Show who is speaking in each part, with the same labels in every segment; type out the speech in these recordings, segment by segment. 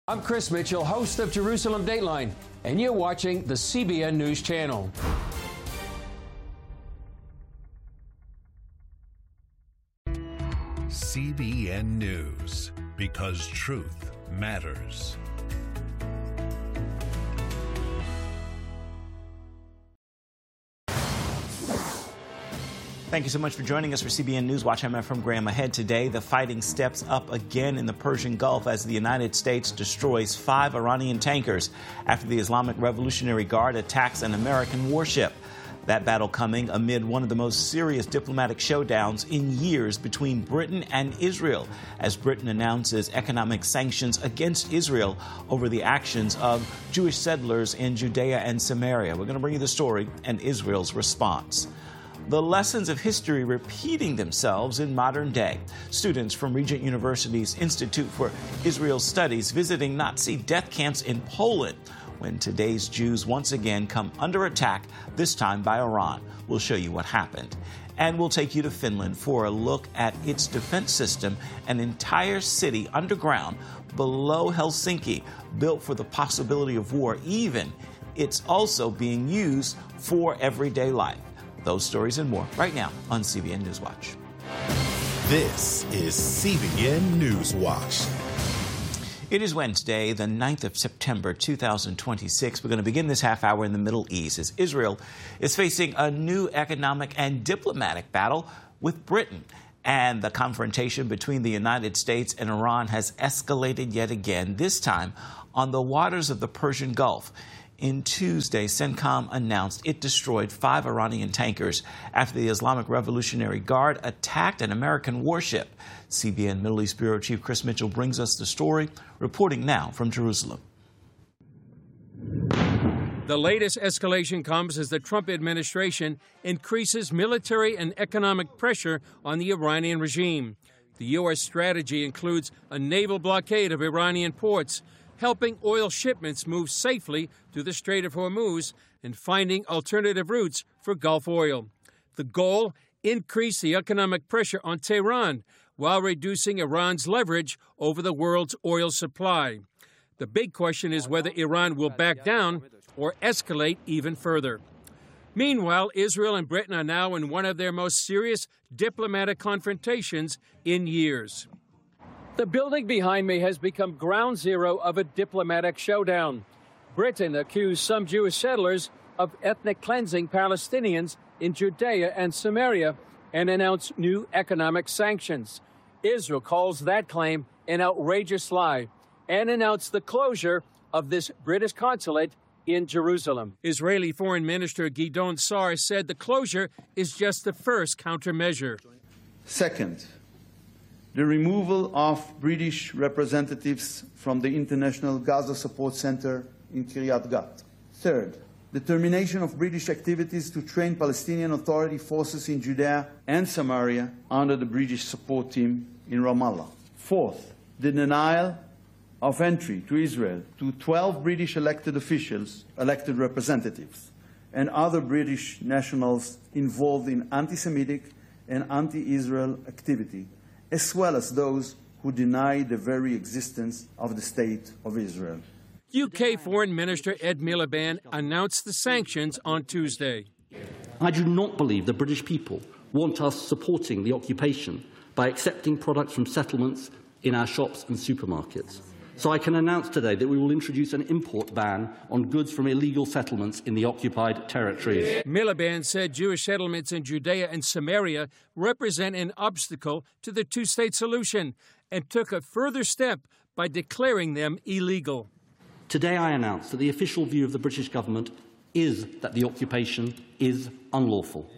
Speaker 1: I'm Chris Mitchell, host of Jerusalem Dateline, and you're watching the CBN News Channel.
Speaker 2: CBN News, because truth matters.
Speaker 3: Thank you so much for joining us for CBN News Watch. I'm Efrem Graham. Ahead today, the fighting steps up again in the Persian Gulf as the United States destroys 5 Iranian tankers after the Islamic Revolutionary Guard attacks an American warship. That battle coming amid one of the most serious diplomatic showdowns in years between Britain and Israel, as Britain announces economic sanctions against Israel over the actions of Jewish settlers in Judea and Samaria. We're going to bring you the story and Israel's response. The lessons of history repeating themselves in modern day. Students from Regent University's Institute for Israel Studies visiting Nazi death camps in Poland when today's Jews once again come under attack, this time by Iran. We'll show you what happened. And we'll take you to Finland for a look at its defense system, an entire city underground below Helsinki, built for the possibility of war, even it's also being used for everyday life. Those stories and more right now on CBN News Watch.
Speaker 2: This is CBN News Watch.
Speaker 3: It is Wednesday, the 9th of September, 2026. We're going to begin this half hour in the Middle East as Israel is facing a new economic and diplomatic battle with Britain. And the confrontation between the United States and Iran has escalated yet again, this time on the waters of the Persian Gulf. In Tuesday, CENTCOM announced it destroyed 5 Iranian tankers after the Islamic Revolutionary Guard attacked an American warship. CBN Middle East Bureau Chief Chris Mitchell brings us the story, reporting now from Jerusalem.
Speaker 4: The latest escalation comes as the Trump administration increases military and economic pressure on the Iranian regime. The U.S. strategy includes a naval blockade of Iranian ports, helping oil shipments move safely through the Strait of Hormuz, and finding alternative routes for Gulf oil. The goal? Increase the economic pressure on Tehran while reducing Iran's leverage over the world's oil supply. The big question is whether Iran will back down or escalate even further. Meanwhile, Israel and Britain are now in one of their most serious diplomatic confrontations in years. The building behind me has become ground zero of a diplomatic showdown. Britain accused some Jewish settlers of ethnic cleansing Palestinians in Judea and Samaria and announced new economic sanctions. Israel calls that claim an outrageous lie and announced the closure of this British consulate in Jerusalem. Israeli Foreign Minister Gideon Sa'ar said the closure is just the first countermeasure.
Speaker 5: Second, the removal of British representatives from the International Gaza Support Center in Kiryat Gat. Third, the termination of British activities to train Palestinian Authority forces in Judea and Samaria under the British support team in Ramallah. Fourth, the denial of entry to Israel to 12 British elected officials, elected representatives, and other British nationals involved in anti-Semitic and anti-Israel activity, as well as those who deny the very existence of the State of Israel.
Speaker 4: UK Foreign Minister Ed Miliband announced the sanctions on Tuesday.
Speaker 6: I do not believe the British people want us supporting the occupation by accepting products from settlements in our shops and supermarkets. So I can announce today that we will introduce an import ban on goods from illegal settlements in the occupied territories.
Speaker 4: Miliband said Jewish settlements in Judea and Samaria represent an obstacle to the two-state solution and took a further step by declaring them illegal.
Speaker 6: Today I announce that the official view of the British government is that the occupation is unlawful.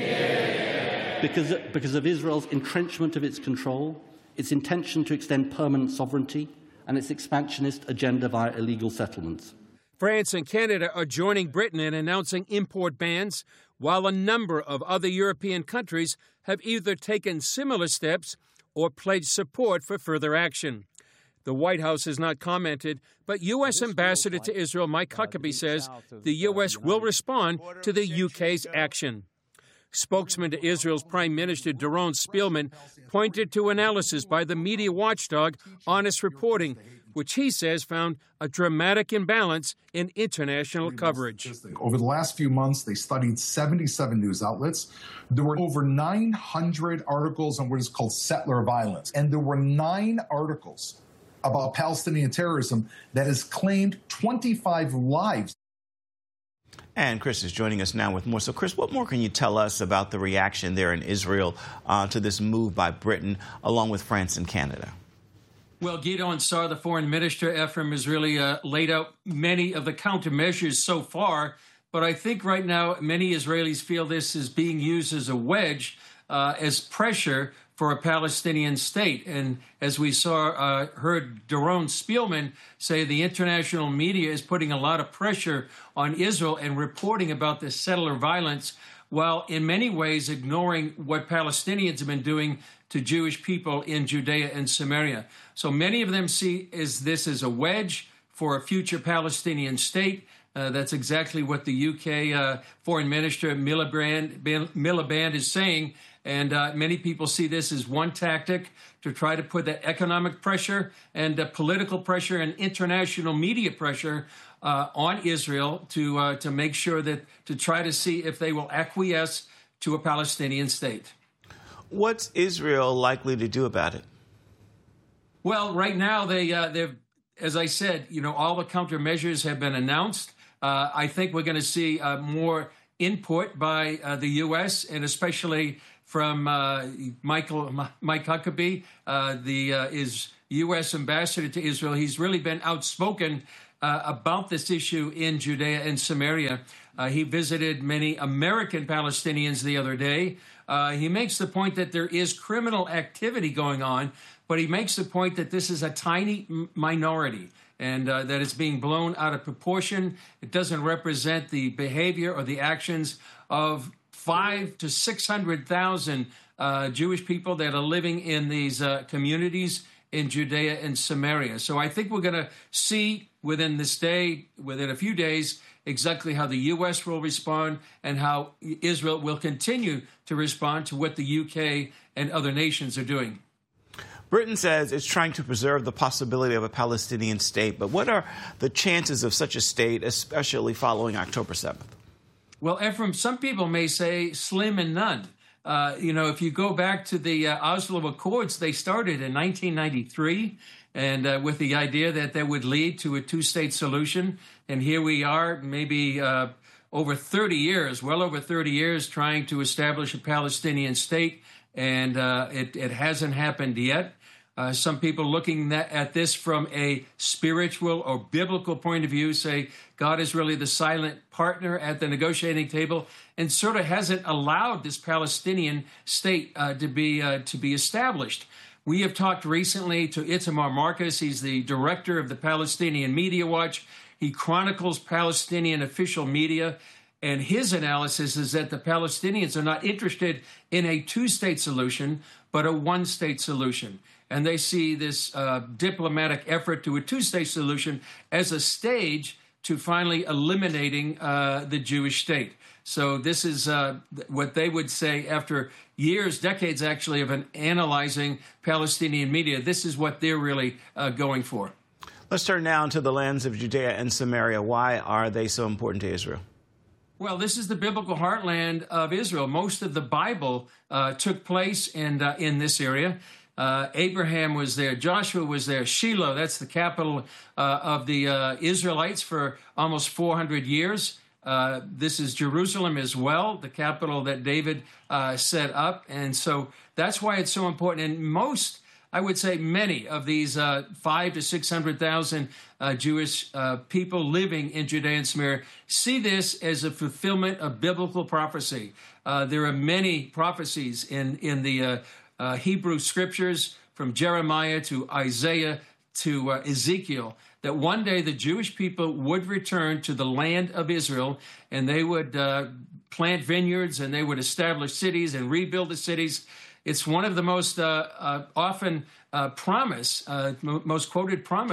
Speaker 6: Because of Israel's entrenchment of its control, its intention to extend permanent sovereignty, and its expansionist agenda via illegal settlements.
Speaker 4: France and Canada are joining Britain in announcing import bans, while a number of other European countries have either taken similar steps or pledged support for further action. The White House has not commented, but U.S. Ambassador to Israel Mike Huckabee says the U.S. will respond to the UK's action. Spokesman to Israel's Prime Minister Doron Spilman pointed to analysis by the media watchdog Honest Reporting, which he says found a dramatic imbalance in international coverage.
Speaker 7: Over the last few months, they studied 77 news outlets. There were over 900 articles on what is called settler violence, and there were 9 articles about Palestinian terrorism that has claimed 25 lives.
Speaker 3: And Chris is joining us now with more. So, Chris, what more can you tell us about the reaction there in Israel to this move by Britain, along with France and Canada?
Speaker 4: Well, Gideon Sa'ar, the foreign minister, Ephraim, has really laid out many of the countermeasures so far. But I think right now many Israelis feel this is being used as a wedge, as pressure for a Palestinian state. And as we heard Doron Spilman say, the international media is putting a lot of pressure on Israel and reporting about this settler violence, while in many ways ignoring what Palestinians have been doing to Jewish people in Judea and Samaria. So many of them see this as a wedge for a future Palestinian state. That's exactly what the UK Foreign Minister Miliband is saying. And many people see this as one tactic to try to put that economic pressure and political pressure and international media pressure on Israel to make sure to try to see if they will acquiesce to a Palestinian state.
Speaker 3: What's Israel likely to do about it?
Speaker 4: Well, right now, they've, as I said, all the countermeasures have been announced. I think we're going to see more input by the U.S. and especially from Mike Huckabee, is U.S. ambassador to Israel. He's really been outspoken about this issue in Judea and Samaria. He visited many American Palestinians the other day. He makes the point that there is criminal activity going on, but he makes the point that this is a tiny minority and that it's being blown out of proportion. It doesn't represent the behavior or the actions of 500,000 to 600,000 Jewish people that are living in these communities in Judea and Samaria. So I think we're going to see within a few days, exactly how the U.S. will respond and how Israel will continue to respond to what the UK and other nations are doing.
Speaker 3: Britain says it's trying to preserve the possibility of a Palestinian state, but what are the chances of such a state, especially following October 7th?
Speaker 4: Well, Ephraim, some people may say slim and none. If you go back to the Oslo Accords, they started in 1993, and with the idea that that would lead to a two-state solution. And here we are, maybe well over 30 years, trying to establish a Palestinian state, and it hasn't happened yet. Some people looking at this from a spiritual or biblical point of view say God is really the silent partner at the negotiating table and sort of hasn't allowed this Palestinian state to be established. We have talked recently to Itamar Marcus. He's the director of the Palestinian Media Watch. He chronicles Palestinian official media, and his analysis is that the Palestinians are not interested in a two-state solution, but a one-state solution. And they see this diplomatic effort to a two-state solution as a stage to finally eliminating the Jewish state. So this is what they would say after years, decades actually, of analyzing Palestinian media. This is what they're really going for.
Speaker 3: Let's turn now to the lands of Judea and Samaria. Why are they so important to Israel?
Speaker 4: Well, this is the biblical heartland of Israel. Most of the Bible took place in this area. Abraham was there. Joshua was there. Shiloh, that's the capital of the Israelites for almost 400 years. This is Jerusalem as well, the capital that David set up. And so that's why it's so important. And most, I would say many of these 500,000 to 600,000 Jewish people living in Judea and Samaria see this as a fulfillment of biblical prophecy. There are many prophecies in the Hebrew scriptures, from Jeremiah to Isaiah to Ezekiel, that one day the Jewish people would return to the land of Israel, and they would plant vineyards, and they would establish cities and rebuild the cities. It's one of the most often most quoted promise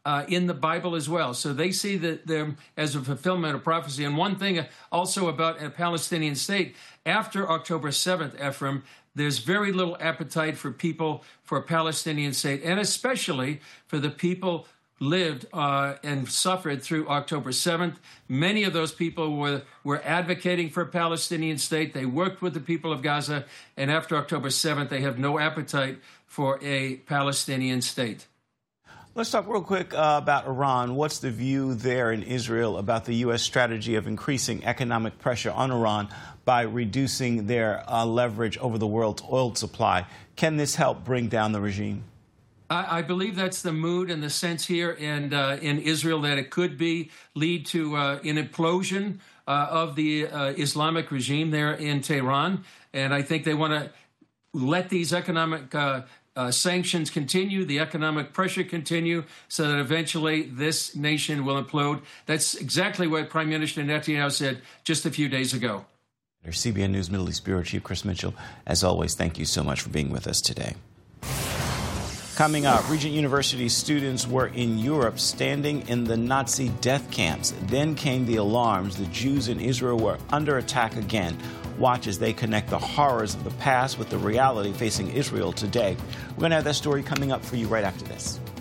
Speaker 4: in the Bible as well. So they see them as a fulfillment of prophecy. And one thing also about a Palestinian state, after October 7th, Ephraim, there's very little appetite for people for a Palestinian state, and especially for the people lived and suffered through October 7th. Many of those people were advocating for a Palestinian state. They worked with the people of Gaza, and after October 7th, they have no appetite for a Palestinian state.
Speaker 3: Let's talk real quick about Iran. What's the view there in Israel about the U.S. strategy of increasing economic pressure on Iran by reducing their leverage over the world's oil supply? Can this help bring down the regime?
Speaker 4: I believe that's the mood and the sense here in Israel, that it could lead to an implosion of the Islamic regime there in Tehran. And I think they want to let these economic sanctions continue, the economic pressure continue, so that eventually this nation will implode. That's exactly what Prime Minister Netanyahu said just a few days ago.
Speaker 3: CBN News Middle East Bureau Chief Chris Mitchell, as always, thank you so much for being with us today. Coming up, Regent University students were in Europe standing in the Nazi death camps. Then came the alarms. The Jews in Israel were under attack again. Watch as they connect the horrors of the past with the reality facing Israel today. We're going to have that story coming up for you right after this.